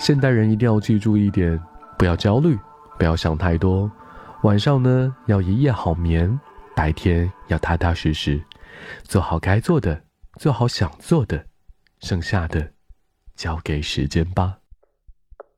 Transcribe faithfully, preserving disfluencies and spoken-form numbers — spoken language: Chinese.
现代人一定要记住一点，不要焦虑，不要想太多，晚上呢要一夜好眠，白天要踏踏实实，做好该做的，做好想做的，剩下的交给时间吧。